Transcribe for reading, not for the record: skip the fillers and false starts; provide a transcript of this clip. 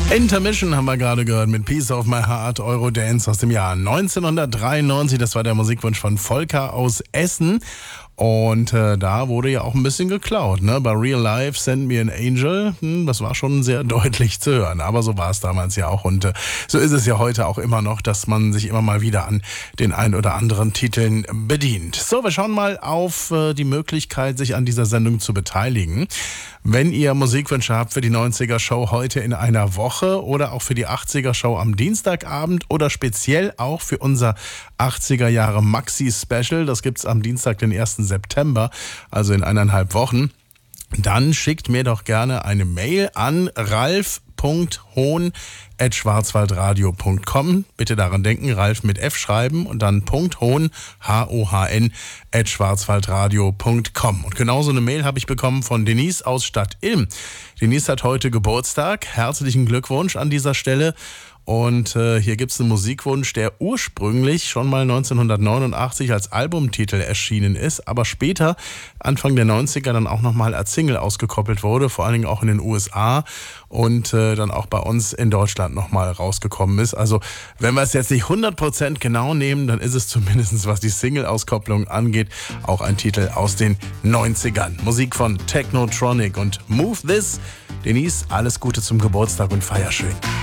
Intermission haben wir gerade gehört mit Piece of My Heart, Eurodance aus dem Jahr 1993. Das war der Musikwunsch von Volker aus Essen. Und da wurde ja auch ein bisschen geklaut, ne? Bei Real Life, Send Me an Angel, das war schon sehr deutlich zu hören. Aber so war es damals ja auch. Und so ist es ja heute auch immer noch, dass man sich immer mal wieder an den ein oder anderen Titeln bedient. So, wir schauen mal auf die Möglichkeit, sich an dieser Sendung zu beteiligen. Wenn ihr Musikwünsche habt für die 90er-Show heute in einer Woche oder auch für die 80er-Show am Dienstagabend oder speziell auch für unser 80er-Jahre Maxi-Special, das gibt's am Dienstag, den 1. September, also in 1,5 Wochen, dann schickt mir doch gerne eine Mail an ralf.hohn@schwarzwaldradio.com. Bitte daran denken, Ralf mit F schreiben und dann .hohn, H-O-H-N, @schwarzwaldradio.com. Und genauso eine Mail habe ich bekommen von Denise aus Stadt Ilm. Denise hat heute Geburtstag. Herzlichen Glückwunsch an dieser Stelle. Und hier gibt's einen Musikwunsch, der ursprünglich schon mal 1989 als Albumtitel erschienen ist, aber später, Anfang der 90er, dann auch nochmal als Single ausgekoppelt wurde, vor allen Dingen auch in den USA und dann auch bei uns in Deutschland nochmal rausgekommen ist. Also wenn wir es jetzt nicht 100% genau nehmen, dann ist es zumindest, was die Single-Auskopplung angeht, auch ein Titel aus den 90ern. Musik von Technotronic und Move This. Denise, alles Gute zum Geburtstag und feier schön.